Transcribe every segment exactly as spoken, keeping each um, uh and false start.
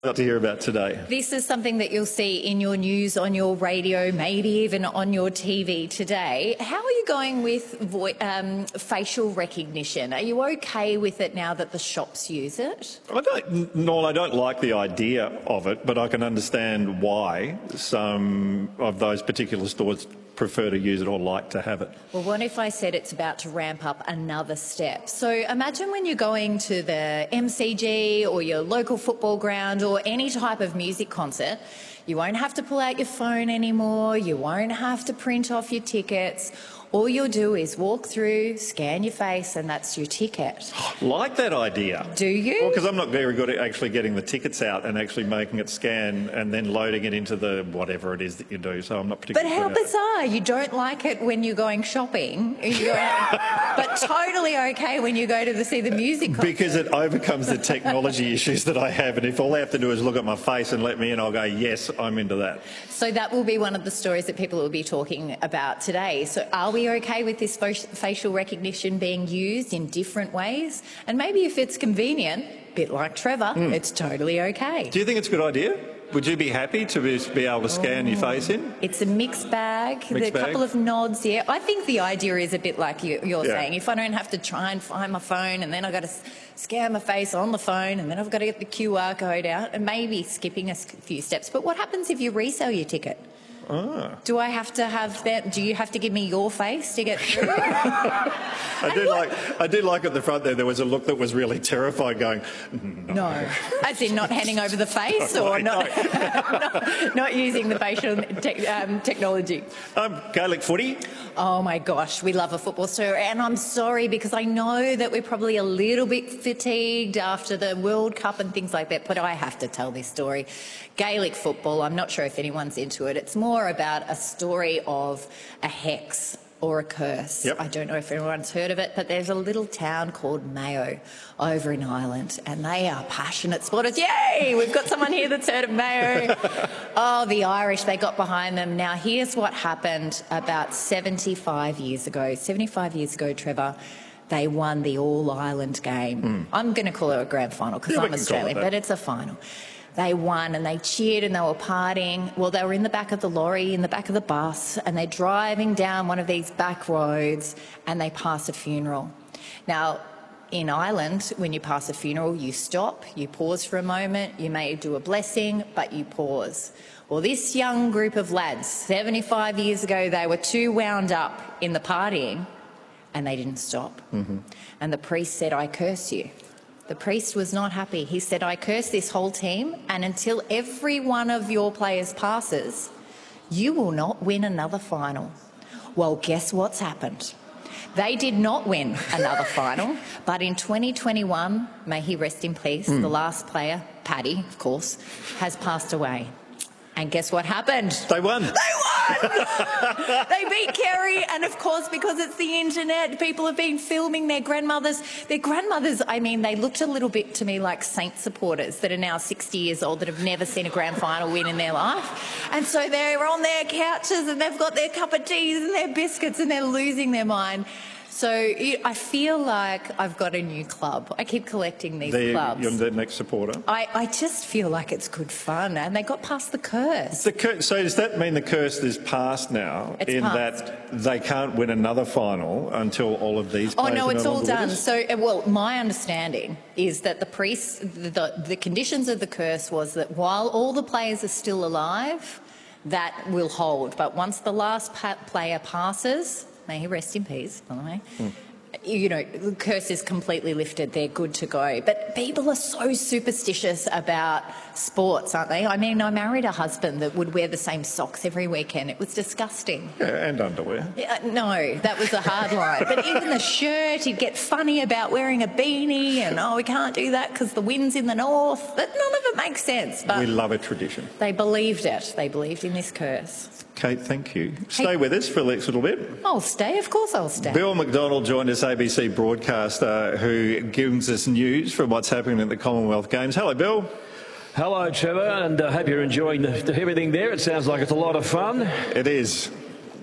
Got to hear about today. This is something that you'll see in your news, on your radio, maybe even on your T V today. How are you going with vo- um, facial recognition? Are you okay with it now that the shops use it? I don't, Noel, I don't like the idea of it, but I can understand why some of those particular stores prefer to use it or like to have it. Well, what if I said it's about to ramp up another step? So imagine when you're going to the M C G or your local football ground or any type of music concert, you won't have to pull out your phone anymore, you won't have to print off your tickets. All you'll do is walk through, scan your face, and that's your ticket. Like that idea. Do you? Well, because I'm not very good at actually getting the tickets out and actually making it scan and then loading it into the whatever it is that you do, so I'm not particularly But how good at it. bizarre. You don't like it when you're going shopping, you're but totally okay when you go to the, see the music concert. Because it overcomes the technology issues that I have, and if all they have to do is look at my face and let me in, I'll go, yes, I'm into that. So that will be one of the stories that people will be talking about today. So are we okay with this facial recognition being used in different ways? And maybe if it's convenient, a bit like Trevor, mm. it's totally okay. Do you think it's a good idea? Would you be happy to be, be able to scan oh. your face in? It's a mixed bag. Mixed There's a bag? couple of nods, yeah. I think the idea is a bit like you, you're yeah. saying. If I don't have to try and find my phone and then I've got to scan my face on the phone and then I've got to get the Q R code out and maybe skipping a few steps. But what happens if you resell your ticket? Ah. Do I have to have that? Do you have to give me your face to get through? I did like. I did like at the front there. There was a look that was really terrified, going, no. No, as in not handing over the face, or not, not, not using the facial te- um, technology. Um, Gaelic footy. Oh my gosh, we love a football story, and I'm sorry because I know that we're probably a little bit fatigued after the World Cup and things like that, but I have to tell this story. Gaelic football, I'm not sure if anyone's into it. It's more about a story of a hex or a curse. Yep. I don't know if anyone's heard of it, but there's a little town called Mayo over in Ireland, and they are passionate supporters. Yay! We've got someone here that's heard of Mayo. Oh, the Irish, they got behind them. Now, here's what happened about seventy-five years ago. seventy-five years ago, Trevor, they won the All-Ireland game. Mm. I'm going to call it a grand final because yeah, I'm Australian, but it's a final. They won and they cheered and they were partying. Well, they were in the back of the lorry, in the back of the bus, and they're driving down one of these back roads and they pass a funeral. Now, in Ireland, when you pass a funeral, you stop, you pause for a moment, you may do a blessing, but you pause. Well, this young group of lads, seventy-five years ago, they were too wound up in the partying and they didn't stop. Mm-hmm. And the priest said, I curse you. The priest was not happy. He said, I curse this whole team, and until every one of your players passes, you will not win another final. Well, guess what's happened? They did not win another final, but in twenty twenty-one, may he rest in peace, mm. the last player, Paddy, of course, has passed away. And guess what happened? They won. They won! They beat Kerry, and of course, because it's the internet, people have been filming their grandmothers. Their grandmothers, I mean, they looked a little bit to me like Saint supporters that are now sixty years old that have never seen a grand final win in their life. And so they're on their couches and they've got their cup of teas and their biscuits and they're losing their mind. So I feel like I've got a new club. I keep collecting these the, clubs. You're the next supporter. I, I just feel like it's good fun, and they got past the curse. The cur- so does that mean the curse is past now? It's in past. that they can't win another final until all of these Oh players no, are it's no all longer with done. us? So, well, my understanding is that the priests, the, the conditions of the curse was that while all the players are still alive, that will hold. But once the last pa- player passes, may he rest in peace, by the way. Mm. You know, the curse is completely lifted, they're good to go. But people are so superstitious about sports, aren't they? I mean, I married a husband that would wear the same socks every weekend. It was disgusting. Yeah, and underwear. Yeah, no, that was a hard line. But even the shirt, he'd get funny about wearing a beanie and, oh, we can't do that because the wind's in the north. But none of it makes sense. But we love a tradition. They believed it. They believed in this curse. Kate, thank you. Stay hey, with us for the next little bit. I'll stay, of course I'll stay. Bill McDonald joined us, A B C broadcaster, who gives us news from what's happening at the Commonwealth Games. Hello, Bill. Hello, Trevor, and I uh, hope you're enjoying the, the, everything there. It sounds like it's a lot of fun. It is.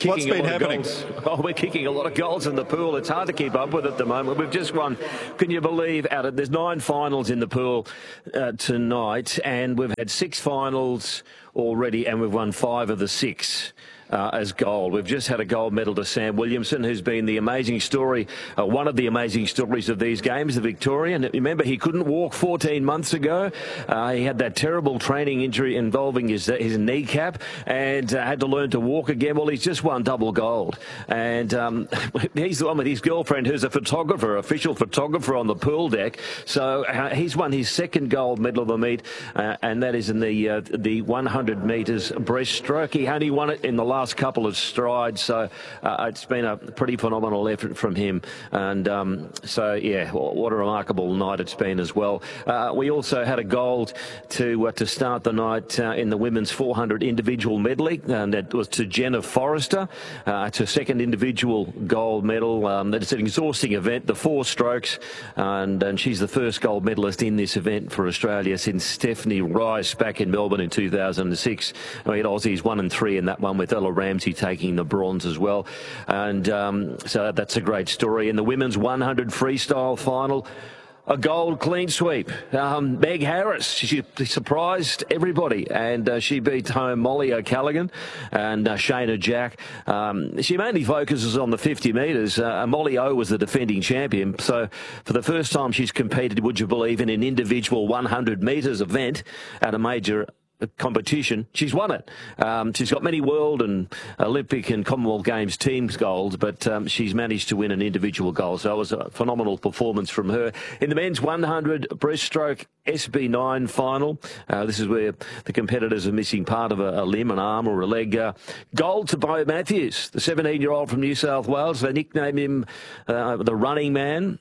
kicking What's a been lot happening? of goals. Oh, we're kicking a lot of goals in the pool. It's hard to keep up with at the moment. We've just won, can you believe, out of, there's nine finals in the pool uh, tonight, and we've had six finals already, and we've won five of the six. Uh, as gold. We've just had a gold medal to Sam Williamson, who's been the amazing story, uh, one of the amazing stories of these games, the Victorian. Remember, he couldn't walk fourteen months ago. Uh, he had that terrible training injury involving his his kneecap and uh, had to learn to walk again. Well, he's just won double gold. And um, he's the one with his girlfriend who's a photographer, official photographer on the pool deck. So uh, he's won his second gold medal of the meet, uh, and that is in the, uh, the one hundred metres breaststroke. He only won it in the last couple of strides, so uh, it's been a pretty phenomenal effort from him. And um, so, yeah, what a remarkable night it's been as well. Uh, we also had a gold to uh, to start the night uh, in the women's four hundred individual medley, and that was to Jenna Forrester. Uh, it's her second individual gold medal. Um, it's an exhausting event, the four strokes, and, and she's the first gold medalist in this event for Australia since Stephanie Rice back in Melbourne in two thousand six. We had Aussies one and three in that one, with Ella Ramsey taking the bronze as well. And um, so that's a great story. In the women's one hundred freestyle final, a gold clean sweep. Um, Meg Harris, she surprised everybody, and uh, she beat home Molly O'Callaghan and uh, Shayna Jack. Um, she mainly focuses on the fifty metres. Uh, Molly O was the defending champion, so for the first time she's competed, would you believe, in an individual one hundred metres event at a major competition. She's won it. Um, she's got many world and Olympic and Commonwealth Games teams golds, but um, she's managed to win an individual gold. So it was a phenomenal performance from her. In the men's one hundred breaststroke S B nine final, uh, this is where the competitors are missing part of a, a limb, an arm or a leg. Uh, gold to Bo Matthews, the seventeen-year-old from New South Wales. They nicknamed him uh, the Running Man.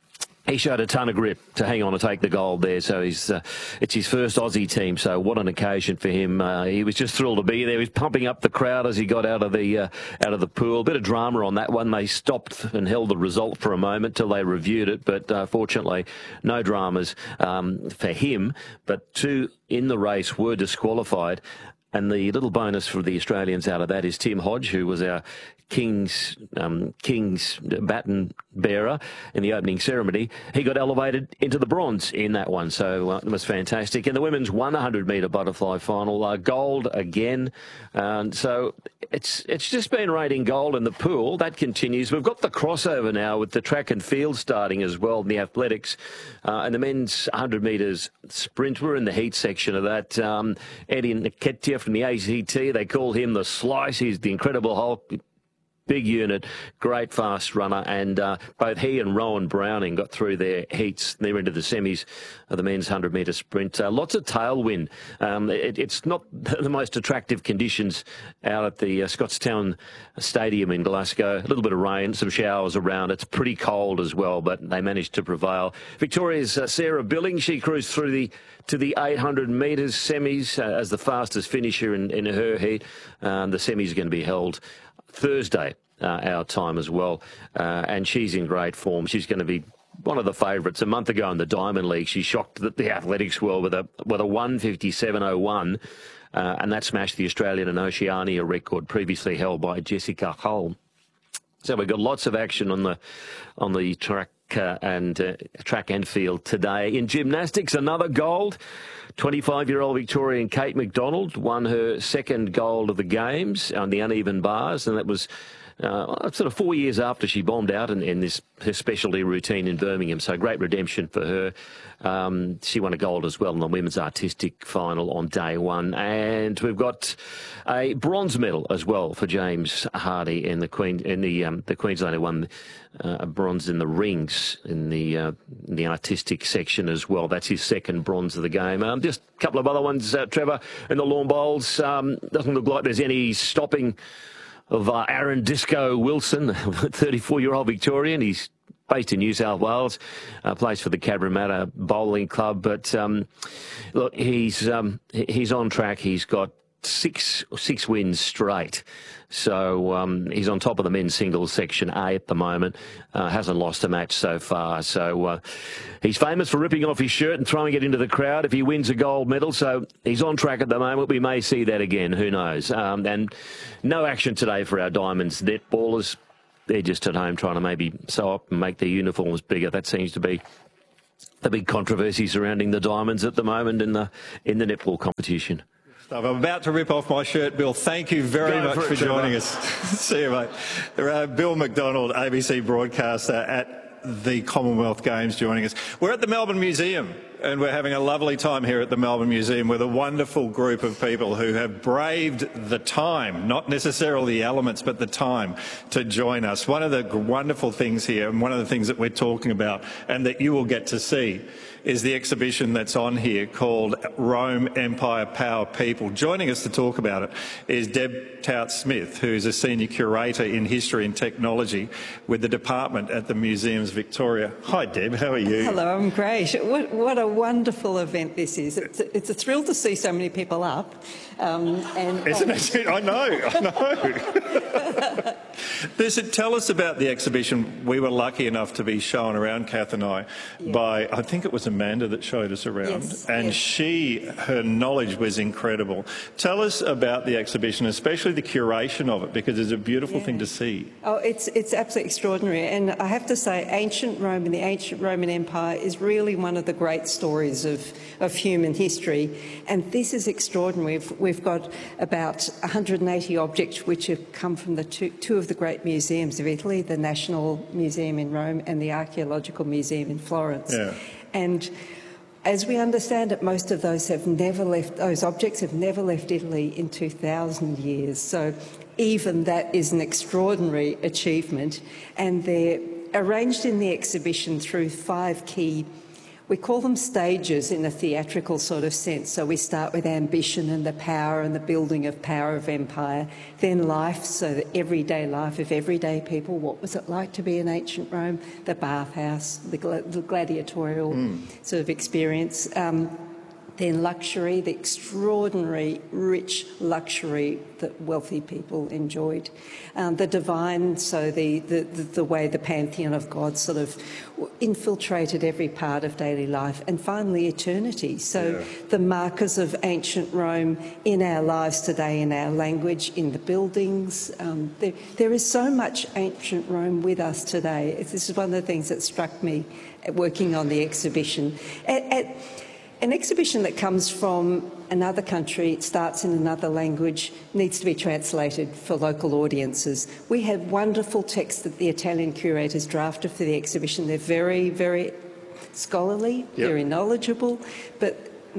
He showed a ton of grip to hang on and take the gold there. So he's, uh, it's his first Aussie team. So what an occasion for him. Uh, he was just thrilled to be there. He was pumping up the crowd as he got out of the uh, out of the pool. A bit of drama on that one. They stopped and held the result for a moment till they reviewed it. But uh, fortunately, no dramas um, for him. But two in the race were disqualified. And the little bonus for the Australians out of that is Tim Hodge, who was our King's um, King's baton bearer in the opening ceremony. He got elevated into the bronze in that one, so uh, it was fantastic. In the women's one hundred metre butterfly final, uh, gold again. And so it's it's just been raining gold in the pool. That continues. We've got the crossover now with the track and field starting as well in the athletics. Uh, and the men's one hundred metres sprint, we're in the heat section of that. Um, Eddie Nketiah from the A C T, they call him the Slice. He's the Incredible Hulk. Big unit, great fast runner, and uh, both he and Rowan Browning got through their heats. They're into the semis of the men's one hundred metre sprint. Uh, lots of tailwind. Um, it, it's not the most attractive conditions out at the uh, Scottstown Stadium in Glasgow. A little bit of rain, some showers around. It's pretty cold as well, but they managed to prevail. Victoria's uh, Sarah Billing, she cruised through the to the eight hundred metres semis uh, as the fastest finisher in, in her heat. Um, the semis are going to be held Thursday, uh, our time as well, uh, and she's in great form. She's going to be one of the favourites. A month ago in the Diamond League, she shocked the, the athletics world with a with a one fifty-seven oh one, uh, and that smashed the Australian and Oceania record previously held by Jessica Hull. So we've got lots of action on the on the track uh, and uh, track and field today. In gymnastics, another gold. twenty-five-year-old Victorian Kate McDonald won her second gold of the Games on the uneven bars, and that was uh, sort of four years after she bombed out in, in this her specialty routine in Birmingham. So great redemption for her. Um, she won a gold as well in the women's artistic final on day one. And we've got a bronze medal as well for James Hardy in the Queen in the um, the Queenslander won uh, a bronze in the rings in the uh, in the artistic section as well. That's his second bronze of the game. Um, just a couple of other ones, uh, Trevor, in the lawn bowls. Um, doesn't look like there's any stopping of uh, Aaron Disco Wilson, the thirty-four-year-old Victorian. He's based in New South Wales, uh, plays for the Cabramatta Bowling Club. But um, look, he's um, he's on track. He's got six six wins straight. So um, he's on top of the men's singles section A at the moment. Uh, hasn't lost a match so far. So uh, he's famous for ripping off his shirt and throwing it into the crowd if he wins a gold medal. So he's on track at the moment. We may see that again. Who knows? Um, and no action today for our Diamonds netballers. They're just at home trying to maybe sew up and make their uniforms bigger. That seems to be the big controversy surrounding the Diamonds at the moment in the in the netball competition. I'm about to rip off my shirt, Bill. Thank you very Go much for, for it, joining us. See you, mate. Uh, Bill McDonald, A B C broadcaster at the Commonwealth Games, joining us. We're at the Melbourne Museum, and we're having a lovely time here at the Melbourne Museum with a wonderful group of people who have braved the time, not necessarily the elements, but the time to join us. One of the wonderful things here, and one of the things that we're talking about, and that you will get to see, is the exhibition that's on here called Rome, Empire, Power, People. Joining us to talk about it is Deb Tout-Smith, who's a Senior Curator in History and Technology with the Department at the Museums Victoria. Hi Deb, how are you? Hello, I'm great. What, what a wonderful event this is. It's a, it's a thrill to see so many people up. Um, and Isn't it? I know, I know. Listen, tell us about the exhibition. We were lucky enough to be shown around, Kath and I, yeah. by, I think it was Amanda that showed us around. Yes, and yes. she, her knowledge was incredible. Tell us about the exhibition, especially the curation of it, because it's a beautiful yeah. thing to see. Oh, it's, it's absolutely extraordinary. And I have to say, ancient Rome and the ancient Roman Empire is really one of the great stories of, of human history. And this is extraordinary. We've, we've got about one hundred eighty objects which have come from the two, two of the great museums of Italy, the National Museum in Rome and the Archaeological Museum in Florence. Yeah. And as we understand it, most of those have never left, those objects have never left Italy in two thousand years. So even that is an extraordinary achievement. And they're arranged in the exhibition through five key, we call them stages in a theatrical sort of sense. So we start with ambition and the power and the building of power of empire, then life, so the everyday life of everyday people. What was it like to be in ancient Rome? The bathhouse, the, gla the gladiatorial mm. sort of experience. Um, then luxury, the extraordinary rich luxury that wealthy people enjoyed. Um, the divine, so the, the, the, the way the pantheon of God sort of infiltrated every part of daily life. And finally, eternity. So yeah. the markers of ancient Rome in our lives today, in our language, in the buildings. Um, there, there is so much ancient Rome with us today. This is one of the things that struck me at working on the exhibition. At, at, An exhibition that comes from another country, it starts in another language, needs to be translated for local audiences. We had wonderful texts that the Italian curators drafted for the exhibition. They're very, very scholarly, yep. very knowledgeable, but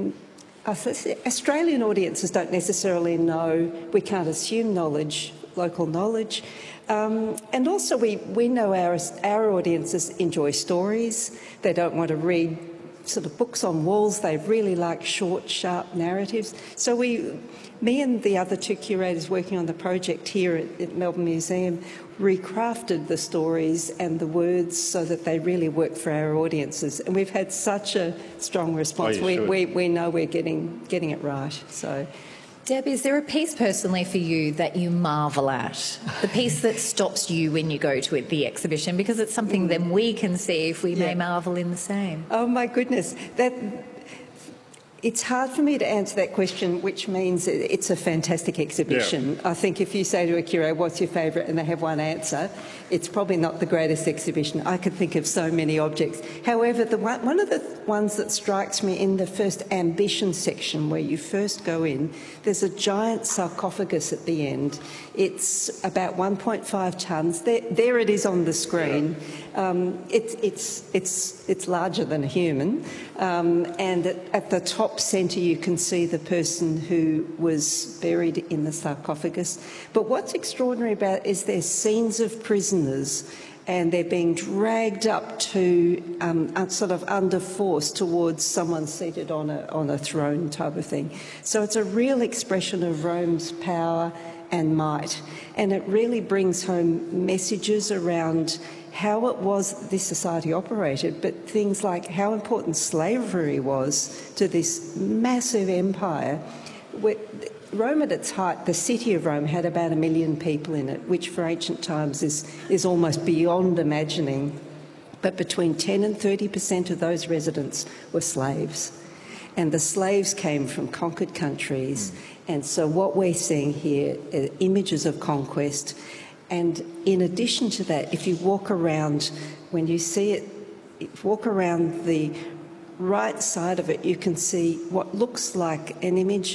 Australian audiences don't necessarily know, we can't assume knowledge, local knowledge. Um, and also we, we know our, our audiences enjoy stories. They don't want to read sort of books on walls. They really like short, sharp narratives. So we, me and the other two curators working on the project here at, at Melbourne Museum recrafted the stories and the words so that they really work for our audiences. And we've had such a strong response. Oh, we, we, we know we're getting, getting it right. So. Deb, is there a piece personally for you that you marvel at? The piece that stops you when you go to it, the exhibition? Because it's something that we can see if we yeah. may marvel in the same. Oh, my goodness. That, it's hard for me to answer that question, which means it's a fantastic exhibition. Yeah. I think if you say to a curator, what's your favourite, and they have one answer, it's probably not the greatest exhibition. I could think of so many objects. However, the one, one of the ones that strikes me in the first ambition section, where you first go in, there's a giant sarcophagus at the end. It's about one point five tonnes. There, there it is on the screen. Um, it, it's, it's, it's larger than a human. Um, and at, at the top centre you can see the person who was buried in the sarcophagus. But what's extraordinary about it is there's scenes of prisoners and they're being dragged up to um, sort of under force towards someone seated on a, on a throne type of thing. So it's a real expression of Rome's power and might. And it really brings home messages around how it was this society operated, but things like how important slavery was to this massive empire. Rome at its height, the city of Rome had about a million people in it, which for ancient times is, is almost beyond imagining. But between ten and thirty percent of those residents were slaves. And the slaves came from conquered countries. Mm. And so what we're seeing here are images of conquest. And in addition to that, if you walk around, when you see it, walk around the right side of it, you can see what looks like an image